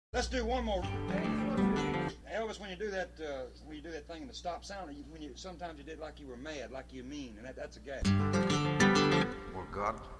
Let's do one more. Elvis, when you do that thing in the stop sound, sometimes you did like you were mad, like you mean, and that's a gag. Well, God,